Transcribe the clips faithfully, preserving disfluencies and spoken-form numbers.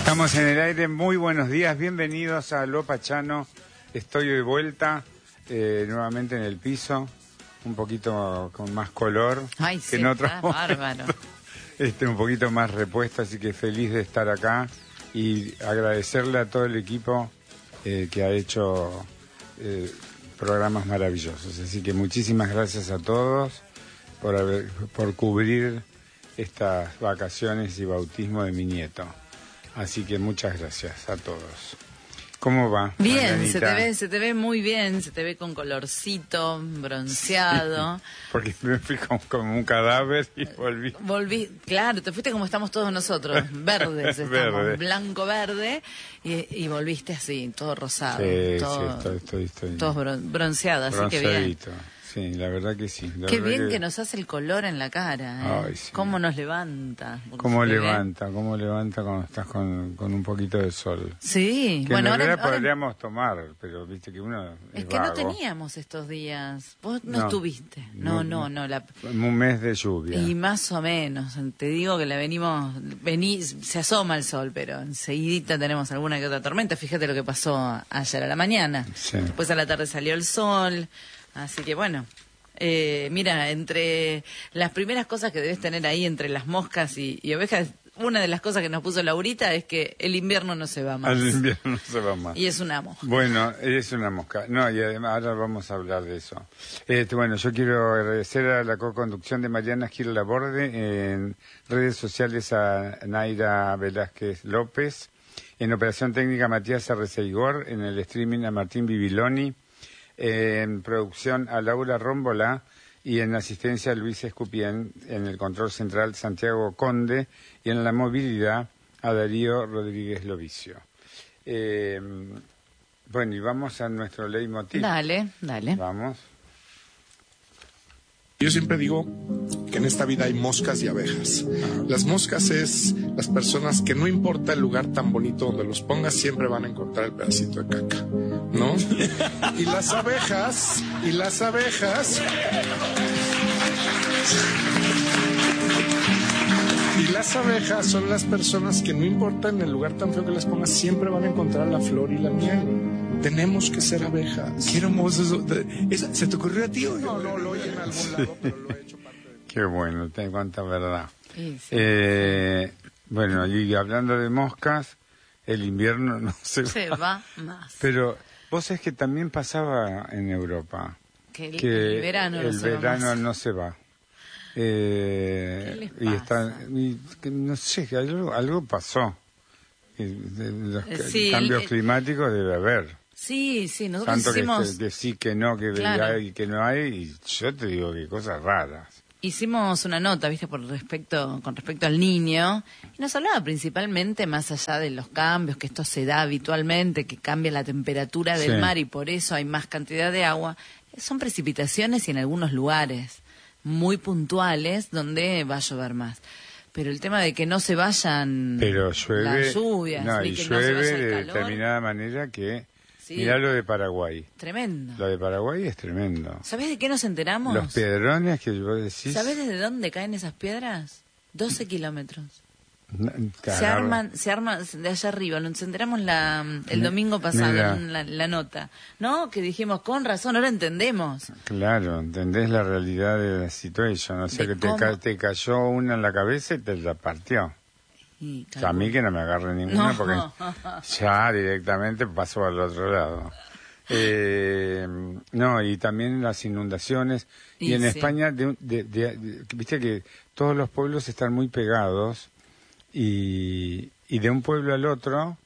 Estamos en el aire, muy buenos días, bienvenidos a Lo Pachano. Estoy de vuelta, eh, nuevamente en el piso, un poquito con más color. Ay, que sí, en otros está bárbaro. Este, un poquito más repuesto, así que feliz de estar acá y agradecerle a todo el equipo eh, que ha hecho eh, programas maravillosos. Así que muchísimas gracias a todos por, haber, por cubrir estas vacaciones y bautismo de mi nieto. Así que muchas gracias a todos. ¿Cómo va? Bien, Marianita? se te ve, se te ve muy bien, se te ve con colorcito, bronceado. Sí, porque me fui como, como un cadáver y volví. Volví, claro, te fuiste como estamos todos nosotros, verdes, estamos, Verde. blanco-verde, y, y volviste así, todo rosado, Sí, todo, sí, estoy, estoy, estoy todo bron- bronceado, así que bien. bronceadito. Sí, la verdad que sí. La Qué verdad bien que... nos hace el color en la cara, ¿eh? Ay, sí. Cómo nos levanta. porque ¿Cómo se ve. levanta? ¿Cómo levanta cuando estás con, con un poquito de sol? Sí, Que bueno, en ahora, realidad ahora- podríamos tomar, pero viste que uno es, es que vago. no teníamos estos días. Vos no, No. estuviste. No, no, no. La... Un mes de lluvia. Y más o menos. Te digo que la venimos... Vení, se asoma el sol, pero enseguidita tenemos alguna que otra tormenta. Fíjate lo que pasó ayer a la mañana. Sí. Después a la tarde salió el sol. Así que bueno... Eh, mira, entre las primeras cosas que debes tener ahí entre las moscas y, y ovejas, una de las cosas que nos puso Laurita es que el invierno no se va más. Al invierno no se va más. Y es una mosca. Bueno, es una mosca. No, y además ahora vamos a hablar de eso. Este, bueno, yo quiero agradecer a la co-conducción de Mariana Gil Laborde, en redes sociales a Naira Velázquez López, en operación técnica Matías Arreceigor, en el streaming a Martín Bibiloni, en producción a Laura Rómbola y en asistencia a Luis Escupien, en el control central Santiago Conde y en la movilidad a Darío Rodríguez Lovicio. Eh, bueno, y vamos a nuestro leitmotiv. Dale, dale. Vamos. Yo siempre digo que en esta vida hay moscas y abejas. Las moscas es las personas que no importa el lugar tan bonito donde los pongas, siempre van a encontrar el pedacito de caca, ¿no? Y las abejas, y las abejas... Y las abejas son las personas que no importa en el lugar tan feo que les pongas, siempre van a encontrar la flor y la miel. Tenemos que ser abejas. Qué hermoso eso. ¿Eso ¿Se te ocurrió a ti o No, no lo oí en algún lado, pero lo he hecho parte de... Qué bueno, te cuánta verdad. Sí, sí. Eh, bueno, y hablando de moscas, el invierno no se va. Se va más. Pero vos sabés que también pasaba en Europa. Que el, que el verano no el se va verano más. no se va. Eh, ¿Qué les y está, pasa? y que no sé, algo, algo pasó. Y de- de los Eh, ca- sí, cambios el- climáticos debe haber. Sí, sí, nosotros Tanto que, hicimos... que, que sí, que no, que Claro. hay y que no hay. Y yo te digo que cosas raras. Hicimos una nota, viste, por respecto, con respecto al niño, y nos hablaba principalmente más allá de los cambios, que esto se da habitualmente, que cambia la temperatura del Sí. mar y por eso hay más cantidad de agua. Son precipitaciones y en algunos lugares muy puntuales donde va a llover más. Pero el tema de que no se vayan Pero llueve. las lluvias, no, ni y que no se llueve vaya de el calor, determinada manera que. Sí. Mirá lo de Paraguay. tremendo. Lo de Paraguay es tremendo. ¿Sabés de qué nos enteramos? Los piedrones que vos decís. ¿Sabés desde dónde caen esas piedras? doce kilómetros. No, te Se agarra- arman, se arman de allá arriba, nos enteramos la, el domingo pasado Mira. en la, la nota, ¿no? Que dijimos, con razón, ahora entendemos. Claro, entendés la realidad de la situación. O sea De que te, cómo- ca- te cayó una en la cabeza y te la partió. Y, O sea, a mí que no me agarre ninguna No. porque ya directamente pasó al otro lado. Eh, no, y también las inundaciones. Y, Y en sí. España, de, de- de- de- viste que todos los pueblos están muy pegados y, y de un pueblo al otro,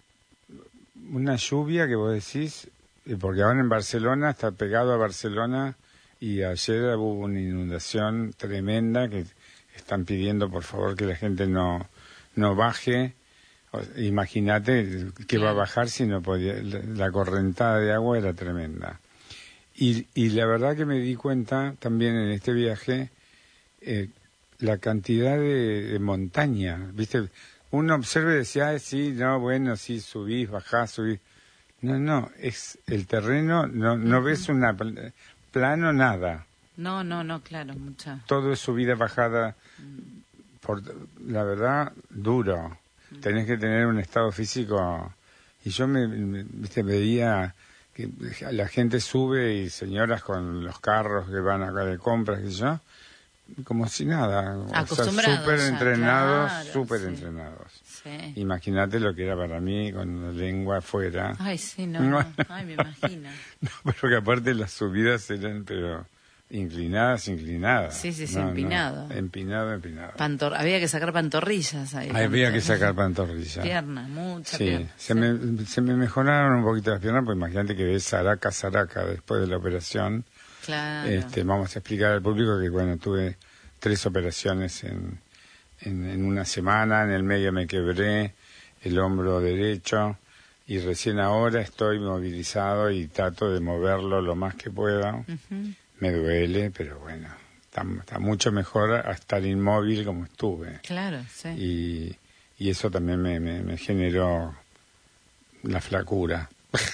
una lluvia que vos decís, eh, porque ahora en Barcelona está pegado a Barcelona y ayer hubo una inundación tremenda que están pidiendo por favor que la gente no, no baje. O- Imagínate que va a Claro. bajar si no podía, la, la correntada de agua era tremenda. Y, y la verdad que me di cuenta también en este viaje eh, la cantidad de, de montaña, ¿viste? Uno observa y decía, ah, sí, no, bueno, sí, subís, bajás, subís. No, no, es el terreno, no, no ves una pl- plano, nada. No, no, no, claro, mucha. Todo es subida, bajada, por, la verdad, duro. tenés que tener un estado físico. Y yo me, me viste, veía que la gente sube y señoras con los carros que van acá de compras, qué sé yo, como si nada. Acostumbrados. Súper entrenados, claro, súper sí. entrenados. Sí. Imagínate lo que era para mí con la lengua afuera. Ay, sí, no, no. Ay, me imagino. No, pero que aparte las subidas eran, pero inclinadas, inclinadas. Sí, sí, sí, No, empinado. no, empinado, empinado. Pantor había que sacar pantorrillas ahí. Había que sacar pantorrillas. Piernas, muchas Sí, piernas. se, sí. Me, se me mejoraron un poquito las piernas, pues imagínate que ves Saraca, Saraca después de la operación. Claro. Este, vamos a explicar al público que, bueno, tuve tres operaciones en, en, en una semana, en el medio me quebré el hombro derecho y recién ahora estoy movilizado y trato de moverlo lo más que pueda. Uh-huh. Me duele, pero bueno, está, está mucho mejor a estar inmóvil como estuve. Claro, sí. Y, y eso también me, me, me generó la flacura.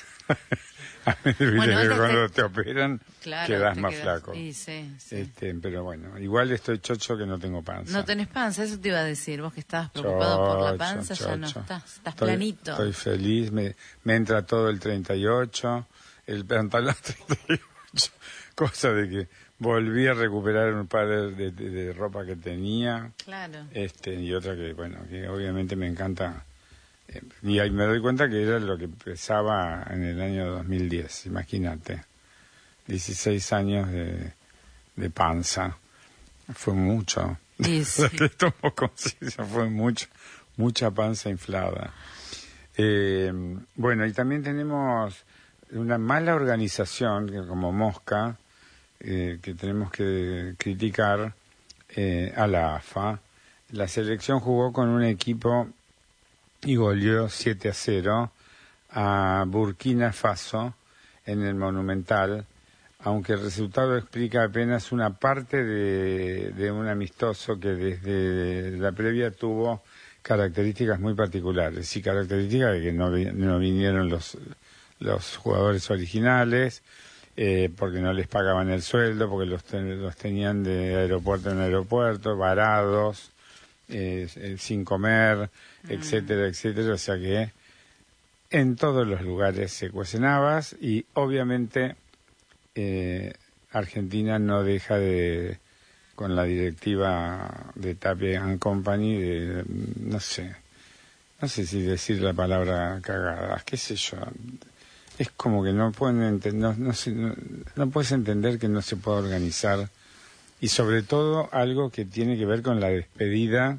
A mí, Bueno, que te, cuando te, te operan, claro, quedas te más quedas, flaco. Sí, sí, sí. Este, pero bueno, igual estoy chocho que no tengo panza. No tenés panza, eso te iba a decir. Vos que estabas preocupado chocho, por la panza, chocho. ya no estás. Estás estoy, planito. Estoy feliz, me, me entra todo el treinta y ocho, el pantalón treinta y ocho, cosa de que volví a recuperar un par de, de, de ropa que tenía. Claro. Este, y otra que, bueno, que obviamente me encanta. Eh, y ahí me doy cuenta que era lo que pesaba en el año dos mil diez, imagínate. dieciséis años de, de panza. Fue mucho. Sí, sí. Que tomo conciencia, fue mucho, mucha panza inflada. Eh, bueno, y también tenemos una mala organización, que como Mosca, eh, que tenemos que criticar eh, a la A F A. La selección jugó con un equipo y goleó siete a cero a Burkina Faso en el Monumental, aunque el resultado explica apenas una parte de, de un amistoso que desde la previa tuvo características muy particulares, y características de que no, no vinieron los, los jugadores originales, eh, porque no les pagaban el sueldo, porque los, ten, los tenían de aeropuerto en aeropuerto, varados, eh, eh, sin comer, mm. etcétera, etcétera, o sea que en todos los lugares se cuecen habas y obviamente eh, Argentina no deja de, con la directiva de Tapia and Company, de, no sé, no sé si decir la palabra cagadas, qué sé yo, es como que no pueden entender, no, no, sé, no, no puedes entender que no se pueda organizar, y sobre todo algo que tiene que ver con la despedida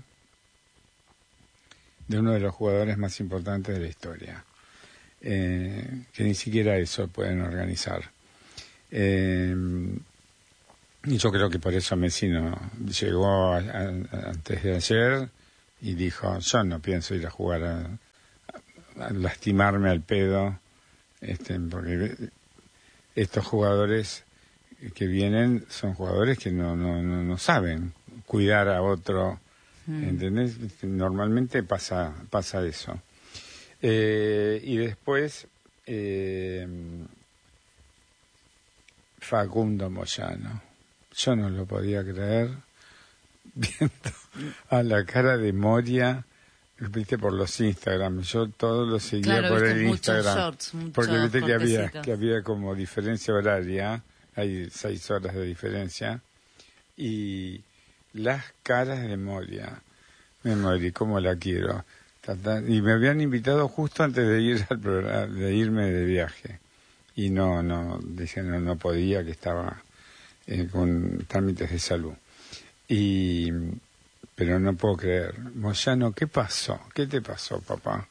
de uno de los jugadores más importantes de la historia. Eh, que ni siquiera eso pueden organizar. Eh, y yo creo que por eso Messi no llegó a, a, antes de ayer y dijo, yo no pienso ir a jugar a, a lastimarme al pedo, este, porque estos jugadores que vienen son jugadores que no, no, no, no saben cuidar a otro, mm. ¿entendés? Normalmente pasa, pasa eso. Eh, y después eh, Facundo Moyano, yo no lo podía creer viendo a la cara de Moria, viste, por los Instagram, yo todo lo seguía claro, por el Instagram, shorts, porque viste que había, que había como diferencia horaria, hay seis horas de diferencia, y las caras de Moria, me morí, como la quiero. Y me habían invitado justo antes de ir al programa, de irme de viaje. Y no, no, dije no, no podía, que estaba eh, con trámites de salud. Y, pero no puedo creer. Moyano, ¿qué pasó? ¿Qué te pasó, papá?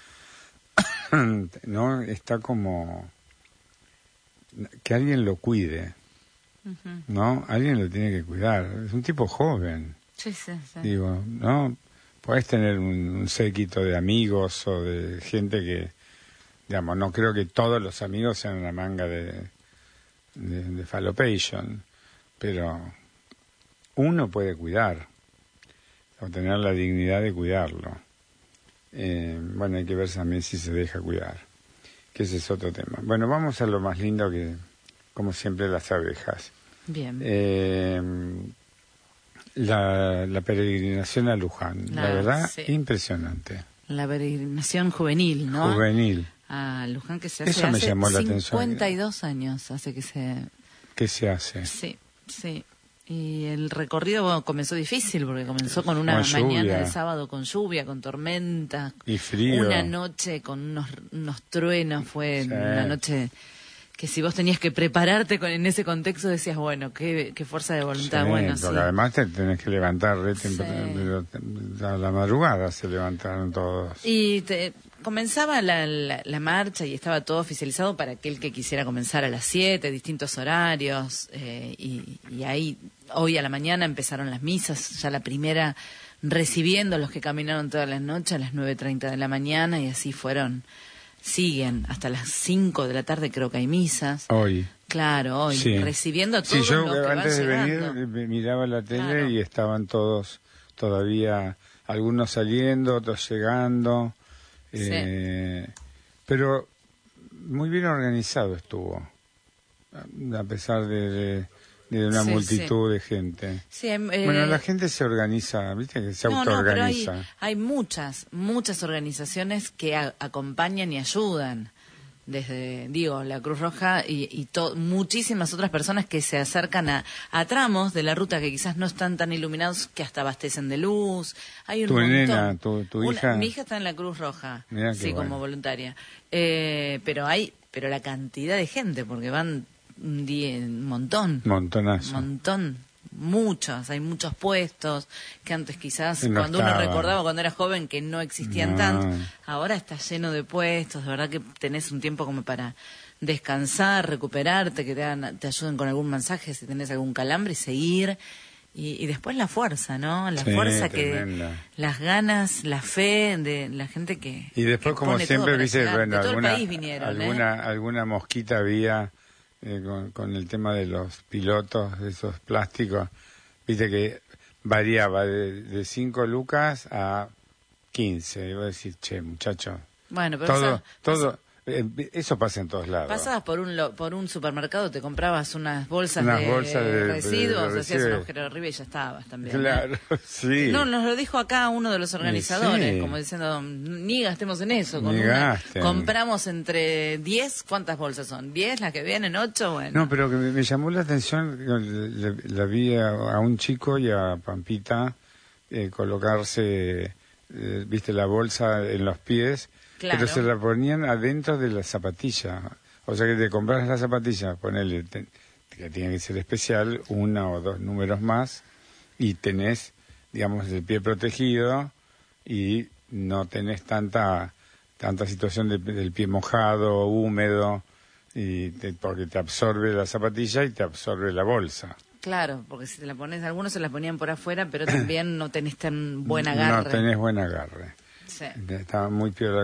No, está como que alguien lo cuide, uh-huh. ¿no? Alguien lo tiene que cuidar. Es un tipo joven. Sí, sí, sí. Digo, ¿no? Podés tener un, un séquito de amigos o de gente que, digamos, no creo que todos los amigos sean una manga de, de, de falopation, pero uno puede cuidar, o tener la dignidad de cuidarlo. Eh, bueno, hay que ver también si se deja cuidar, que ese es otro tema. Bueno, vamos a lo más lindo que, como siempre, las abejas. Bien. Eh, La, la peregrinación a Luján, la, la verdad, sí. Impresionante. la peregrinación juvenil, ¿no? Juvenil. A Luján, que se hace Eso me hace llamó la atención. cincuenta y dos años hace que se... ¿Qué se hace? Sí, sí. Y el recorrido bueno, comenzó difícil porque comenzó con una Con mañana lluvia. de sábado con lluvia, con tormenta. Y frío. Una noche con unos, unos truenos, fue Sí. una noche que si vos tenías que prepararte con, en ese contexto decías, bueno, qué, qué fuerza de voluntad, Sí, bueno, porque sí. además te tenés que levantar re temprano, a la madrugada se levantaron todos. Y te, comenzaba la, la, la marcha y estaba todo oficializado para aquel que quisiera comenzar a las siete, distintos horarios, eh, y, y ahí, hoy a la mañana empezaron las misas, ya la primera recibiendo a los que caminaron todas las noches a las nueve treinta de la mañana, y así fueron, siguen, hasta las cinco de la tarde creo que hay misas. Hoy. Claro, hoy, Sí. recibiendo a Sí, todos yo los que antes de van venir llegando. eh, miraba la tele Claro. y estaban todos todavía, algunos saliendo, otros llegando, eh, pero muy bien organizado estuvo, a pesar de, de, de una Sí, multitud de gente. Sí, em, eh, Bueno, la gente se organiza, viste que se No, no, pero hay, autoorganiza. hay muchas, muchas organizaciones que a- acompañan y ayudan. Desde, digo, la Cruz Roja y, y to- muchísimas otras personas que se acercan a, a tramos de la ruta que quizás no están tan iluminados, que hasta abastecen de luz. Hay un Tu montón. nena, tu- tu Una- hija. Mi hija está en la Cruz Roja, Mirá qué sí, bueno. como voluntaria. Eh, pero hay, pero la cantidad de gente, porque van un día, un montón. Montonazo. montón, muchos, hay muchos puestos que antes quizás Y no cuando uno estaban. recordaba cuando era joven que no existían No. tantos, ahora está lleno de puestos, de verdad que tenés un tiempo como para descansar, recuperarte, que te, hagan- te ayuden con algún mensaje si tenés algún calambre, y seguir. Y, y después la fuerza, ¿no? La Sí, fuerza tremenda. que, las ganas, la fe de la gente que. Y después, que como pone todo siempre, para viste, llegar. bueno, De todo alguna, el país vinieron, alguna, ¿eh? alguna mosquita había eh, con, con el tema de los pilotos, de esos plásticos, viste que variaba de, de cinco lucas a quince. Y vos decís, che, muchacho, Bueno, pero todo, esa- todo, eh, eso pasa en todos lados. pasabas por un lo- por un supermercado, te comprabas unas bolsas, Unas de, bolsas de- de- residuos, de hacías un residuos. agujero arriba y ya estabas también. ¿no? Claro, sí. No, nos lo dijo acá uno de los organizadores, Sí. como diciendo, ni gastemos en eso. Con Ni una, gasten. compramos entre diez, ¿cuántas bolsas son? ¿diez las que vienen? ¿ocho? Bueno. No, pero que me, me llamó la atención, le- le- la vi a, a un chico y a Pampita eh, colocarse, eh, viste, la bolsa en los pies, Claro. pero se la ponían adentro de la zapatilla. O sea que te compras la zapatilla, ponele, te- que tiene que ser especial, una o dos números más, y tenés, digamos, el pie protegido y no tenés tanta tanta situación de- del pie mojado, húmedo, y te- porque te absorbe la zapatilla y te absorbe la bolsa. Claro, porque si te la pones, algunos se la ponían por afuera, pero también no tenés tan buen agarre. No tenés buen agarre. Sí. Estaba muy piola